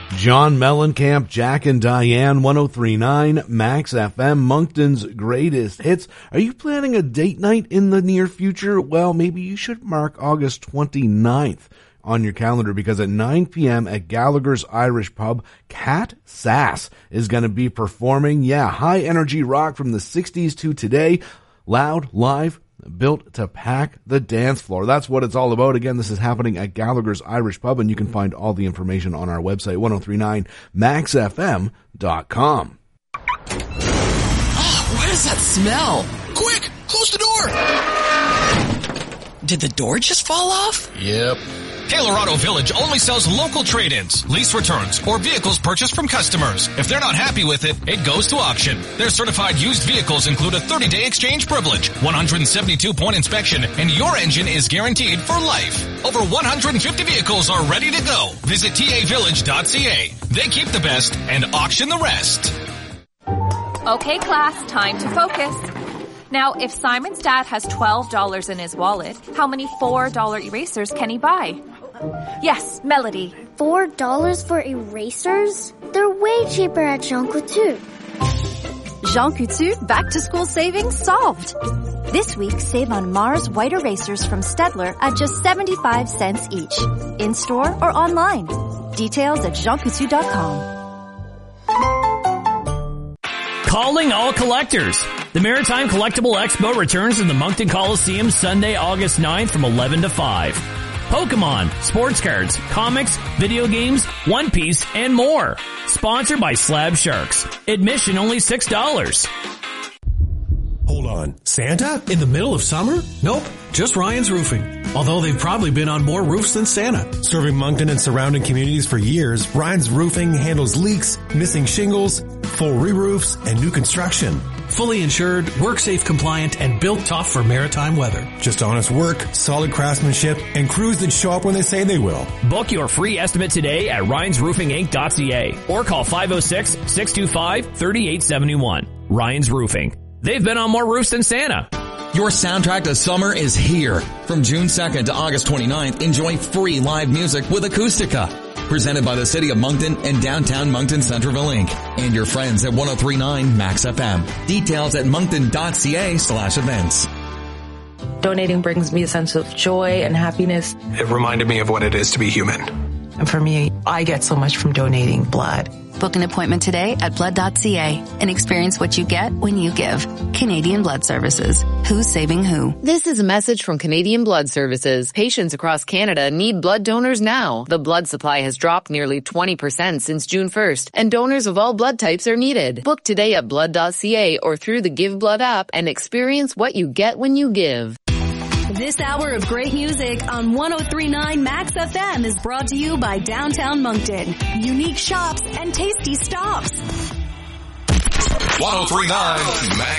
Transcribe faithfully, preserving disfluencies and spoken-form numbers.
John Mellencamp, Jack and Diane, one oh three point nine Max F M, Moncton's greatest hits. Are you planning a date night in the near future? Well, maybe you should mark August twenty-ninth on your calendar, because at nine p.m. at Gallagher's Irish Pub, Cat Sass is going to be performing. Yeah, high energy rock from the sixties to today. Loud, live, built to pack the dance floor. That's what it's all about. Again, this is happening at Gallagher's Irish Pub, and you can find all the information on our website, ten thirty-nine max f m dot com. Oh, what is that smell? Quick, close the door. Did the door just fall off? Yep. Taylor Auto Village only sells local trade-ins, lease returns, or vehicles purchased from customers. If they're not happy with it, it goes to auction. Their certified used vehicles include a thirty-day exchange privilege, one hundred seventy-two point inspection, and your engine is guaranteed for life. Over one hundred fifty vehicles are ready to go. Visit T A village dot c a. They keep the best and auction the rest. Okay, class, time to focus. Now, if Simon's dad has twelve dollars in his wallet, how many four dollar erasers can he buy? Yes, Melody. Four dollars for erasers? They're way cheaper at Jean Coutu. Jean Coutu back to school savings solved. This week, save on Mars white erasers from Stedler at just seventy-five cents each. In store or online. Details at jean coutu dot com. Calling all collectors. The Maritime Collectible Expo returns to the Moncton Coliseum Sunday, August ninth from eleven to five. Pokemon, sports cards, comics, video games, One Piece, and more. Sponsored by Slab Sharks. Admission only six dollars. Hold on. Santa? In the middle of summer? Nope. Just Ryan's Roofing. Although they've probably been on more roofs than Santa. Serving Moncton and surrounding communities for years, Ryan's Roofing handles leaks, missing shingles, full re-roofs, and new construction. Fully insured, work-safe compliant, and built tough for maritime weather. Just honest work, solid craftsmanship, and crews that show up when they say they will. Book your free estimate today at ryans roofing inc dot c a or call five oh six, six two five, three eight seven one. Ryan's Roofing. They've been on more roofs than Santa. Your soundtrack to summer is here. From June second to August twenty-ninth, enjoy free live music with Acoustica. Presented by the City of Moncton and Downtown Moncton Centreville Incorporated. And your friends at ten thirty-nine Max F M. Details at moncton dot c a slash events. Donating brings me a sense of joy and happiness. It reminded me of what it is to be human. And for me, I get so much from donating blood. Book an appointment today at blood dot c a and experience what you get when you give. Canadian Blood Services. Who's saving who? This is a message from Canadian Blood Services. Patients across Canada need blood donors now. The blood supply has dropped nearly twenty percent since June first, and donors of all blood types are needed. Book today at blood dot c a or through the Give Blood app and experience what you get when you give. This hour of great music on ten thirty-nine Max F M is brought to you by Downtown Moncton. Unique shops and tasty stops. ten thirty-nine Max